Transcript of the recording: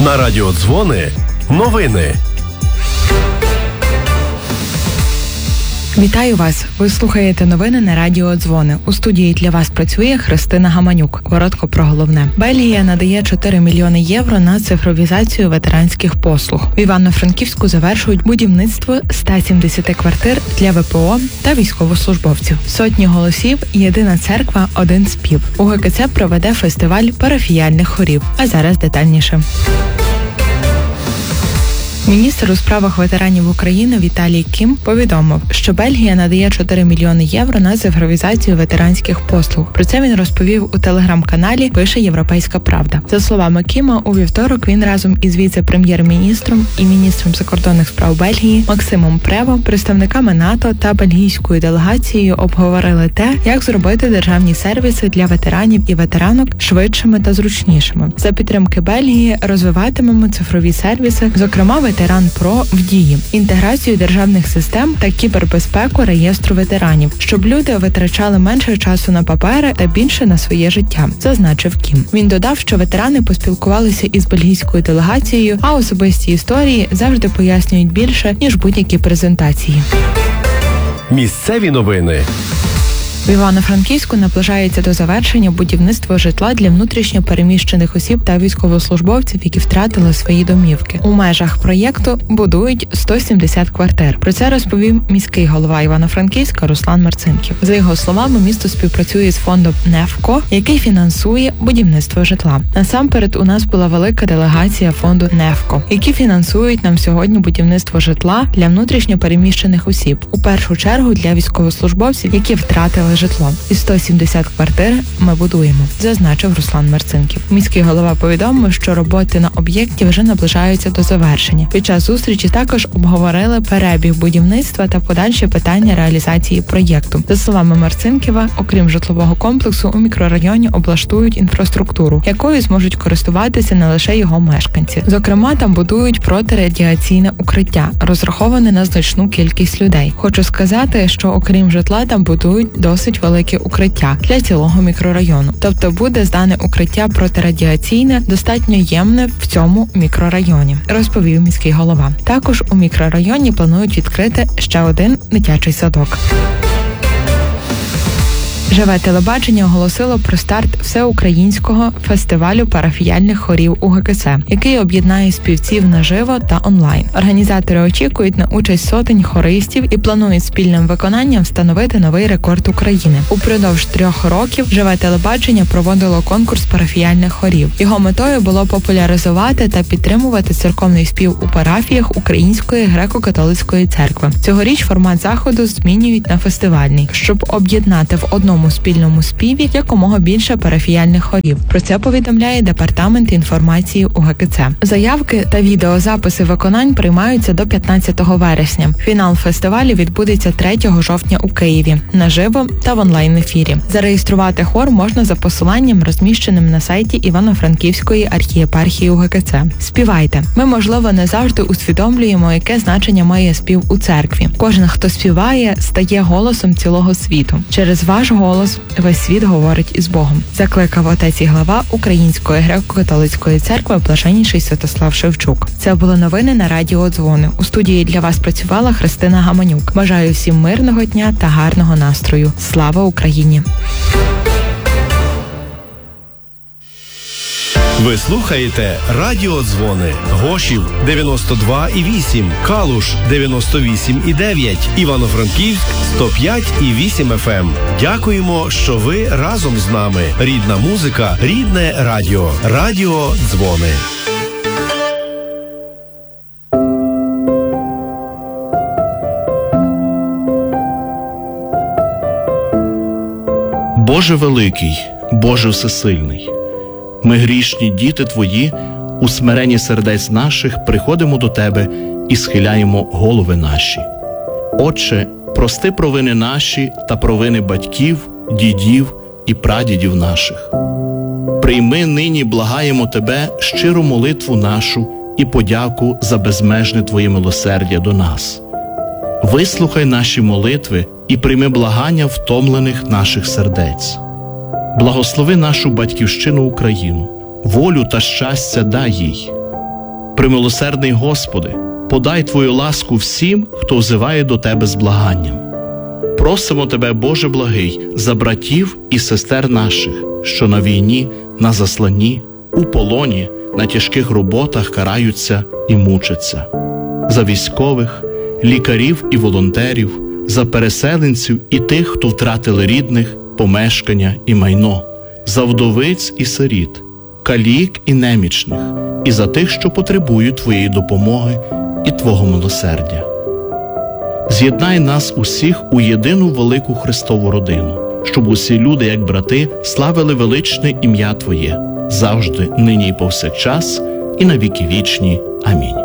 На радіо Дзвони новини. Вітаю вас! Ви слухаєте новини на радіо Дзвони. У студії для вас працює Христина Гаманюк. Коротко про головне. Бельгія надає 4 мільйони євро на цифровізацію ветеранських послуг. В Івано-Франківську завершують будівництво 170 квартир для ВПО та військовослужбовців. Сотні голосів, єдина церква, один спів. УГКЦ проведе фестиваль парафіяльних хорів. А зараз детальніше. Міністр у справах ветеранів України Віталій Кім повідомив, що Бельгія надає 4 мільйони євро на цифровізацію ветеранських послуг. Про це він розповів у телеграм-каналі «Пише Європейська Правда». За словами Кіма, у вівторок він разом із віце-прем'єр-міністром і міністром закордонних справ Бельгії Максимом Прево, представниками НАТО та бельгійською делегацією обговорили те, як зробити державні сервіси для ветеранів і ветеранок швидшими та зручнішими. За підтримки Бельгії розвиватимемо цифрові сервіси, зокрема Ветеран Про в дії, інтеграцію державних систем та кібербезпеку реєстру ветеранів, щоб люди витрачали менше часу на папери та більше на своє життя, зазначив Кім. Він додав, що ветерани поспілкувалися із бельгійською делегацією, а особисті історії завжди пояснюють більше, ніж будь-які презентації. Місцеві новини. В Івано-Франківську наближається до завершення будівництво житла для внутрішньо переміщених осіб та військовослужбовців, які втратили свої домівки. У межах проєкту будують 170 квартир. Про це розповів міський голова Івано-Франківська Руслан Марцинків. За його словами, місто співпрацює з фондом «Невко», який фінансує будівництво житла. Насамперед, у нас була велика делегація фонду «Невко», які фінансують нам сьогодні будівництво житла для внутрішньо переміщених осіб. У першу чергу для військовослужбовців, які втратили житло. І 170 квартир ми будуємо, зазначив Руслан Марцинків. Міський голова повідомив, що роботи на об'єкті вже наближаються до завершення. Під час зустрічі також обговорили перебіг будівництва та подальші питання реалізації проєкту. За словами Марцинківа, окрім житлового комплексу, у мікрорайоні облаштують інфраструктуру, якою зможуть користуватися не лише його мешканці. Зокрема, там будують протирадіаційне укриття, розраховане на значну кількість людей. Хочу сказати, що окрім житла там будують досить велике укриття для цілого мікрорайону. Тобто буде здане укриття протирадіаційне достатньо ємне в цьому мікрорайоні, розповів міський голова. Також у мікрорайоні планують відкрити ще один дитячий садок. Живе телебачення оголосило про старт всеукраїнського фестивалю парафіяльних хорів УГКЦ, який об'єднає співців наживо та онлайн. Організатори очікують на участь сотень хористів і планують спільним виконанням встановити новий рекорд України. Упродовж 3 років Живе телебачення проводило конкурс парафіяльних хорів. Його метою було популяризувати та підтримувати церковний спів у парафіях Української греко-католицької церкви. Цьогоріч формат заходу змінюють на фестивальний, щоб об'єднати в одному спільному співі якомога більше парафіяльних хорів. Про це повідомляє Департамент інформації УГКЦ. Заявки та відеозаписи виконань приймаються до 15 вересня. Фінал фестивалю відбудеться 3 жовтня у Києві, наживо та в онлайн-ефірі. Зареєструвати хор можна за посиланням, розміщеним на сайті Івано-Франківської архієпархії УГКЦ. Співайте. Ми, можливо, не завжди усвідомлюємо, яке значення має спів у церкві. Кожен, хто співає, стає голосом цілого світу. Через ваш голос весь світ говорить із Богом, закликав отець і глава Української греко-католицької церкви блаженніший Святослав Шевчук. Це були новини на радіо Дзвони. У студії для вас працювала Христина Гаманюк. Бажаю всім мирного дня та гарного настрою. Слава Україні! Ви слухаєте Радіо Дзвони. Гошів 92,8, Калуш 98,9, Івано-Франківськ 105,8 FM. Дякуємо, що ви разом з нами. Рідна музика, рідне радіо. Радіо Дзвони. Боже великий, Боже всесильний, ми грішні діти Твої, у смиренні сердець наших приходимо до Тебе і схиляємо голови наші. Отче, прости провини наші та провини батьків, дідів і прадідів наших. Прийми нині, благаємо Тебе, щиру молитву нашу і подяку за безмежне Твоє милосердя до нас. Вислухай наші молитви і прийми благання втомлених наших сердець. Благослови нашу батьківщину Україну, волю та щастя дай їй. Премилосердний Господи, подай Твою ласку всім, хто взиває до Тебе з благанням. Просимо Тебе, Боже благий, за братів і сестер наших, що на війні, на засланні, у полоні, на тяжких роботах караються і мучаться. За військових, лікарів і волонтерів, за переселенців і тих, хто втратили рідних, помешкання і майно, за вдовиць і сиріт, калік і немічних, і за тих, що потребують Твоєї допомоги і Твого милосердя. З'єднай нас усіх у єдину велику Христову родину, щоб усі люди, як брати, славили величне ім'я Твоє, завжди, нині і повсякчас, і на віки вічні. Амінь.